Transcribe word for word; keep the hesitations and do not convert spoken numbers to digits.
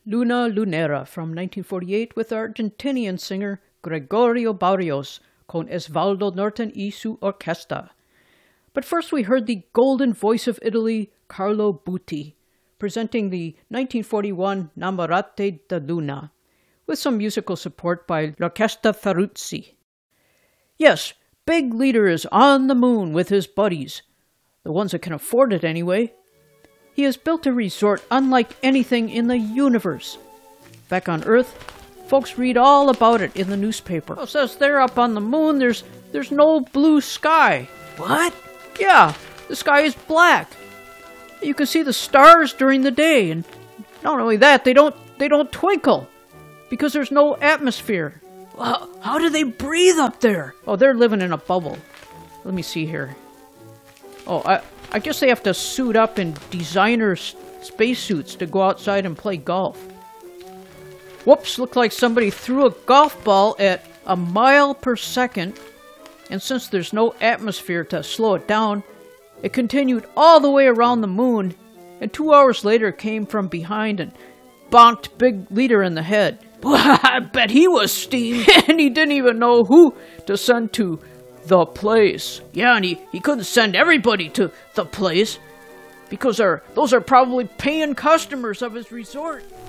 Luna Lunera from nineteen forty-eight with Argentinian singer Gregorio Barrios con Osvaldo Norton y su orquesta. But first we heard the golden voice of Italy, Carlo Butti, presenting the nineteen forty-one Namorate da Luna, with some musical support by L'Orchestra Ferruzzi. Yes, Big Leader is on the moon with his buddies, the ones that can afford it anyway. He has built a resort unlike anything in the universe. Back on Earth, folks read all about it in the newspaper. It says there up on the moon there's there's no blue sky. What? Yeah, the sky is black. You can see the stars during the day, and not only that, they don't they don't twinkle because there's no atmosphere. Well, how do they breathe up there? Oh, they're living in a bubble. Let me see here. Oh, I I guess they have to suit up in designer s- spacesuits to go outside and play golf. Whoops, looked like somebody threw a golf ball at a mile per second, and since there's no atmosphere to slow it down, it continued all the way around the moon, and two hours later came from behind and bonked Big Leader in the head. I bet he was steamed. And he didn't even know who to send to the place. Yeah, and he, he couldn't send everybody to the place because they're, those are probably paying customers of his resort.